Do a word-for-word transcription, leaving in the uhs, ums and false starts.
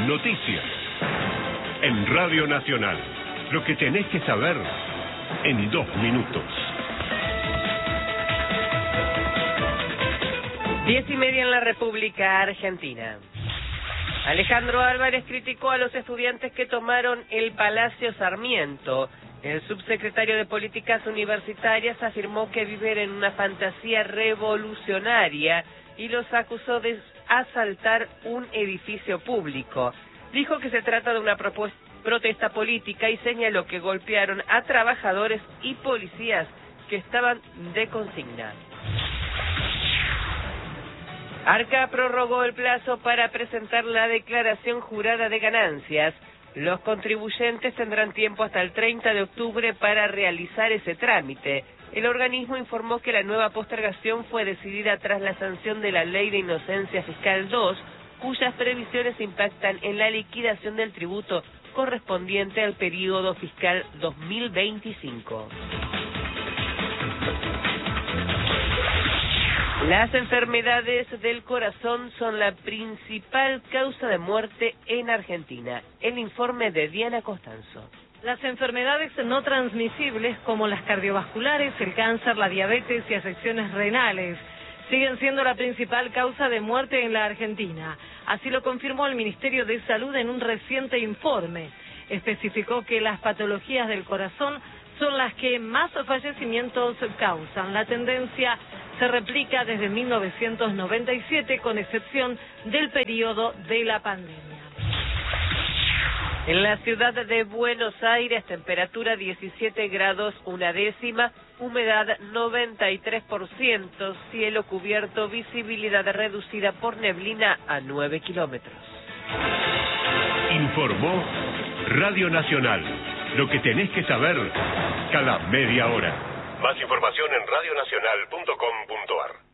Noticias. En Radio Nacional. Lo que tenés que saber en dos minutos. Diez y media en la República Argentina. Alejandro Álvarez criticó a los estudiantes que tomaron el Palacio Sarmiento. El subsecretario de Políticas Universitarias afirmó que viven en una fantasía revolucionaria y los acusó de asaltar un edificio público. Dijo que se trata de una protesta política y señaló que golpearon a trabajadores y policías que estaban de consigna. Arca prorrogó el plazo para presentar la declaración jurada de ganancias. Los contribuyentes tendrán tiempo hasta el treinta de octubre para realizar ese trámite. El organismo informó que la nueva postergación fue decidida tras la sanción de la Ley de Inocencia Fiscal dos, cuyas previsiones impactan en la liquidación del tributo correspondiente al período fiscal dos mil veinticinco. Las enfermedades del corazón son la principal causa de muerte en Argentina. El informe de Diana Costanzo. Las enfermedades no transmisibles como las cardiovasculares, el cáncer, la diabetes y afecciones renales siguen siendo la principal causa de muerte en la Argentina. Así lo confirmó el Ministerio de Salud en un reciente informe. Especificó que las patologías del corazón son las que más fallecimientos causan. La tendencia se replica desde mil novecientos noventa y siete, con excepción del periodo de la pandemia. En la ciudad de Buenos Aires, temperatura diecisiete grados una décima, humedad noventa y tres por ciento, cielo cubierto, visibilidad reducida por neblina a nueve kilómetros. Informó Radio Nacional. Lo que tenés que saber cada media hora. Más información en radionacional punto com punto ar.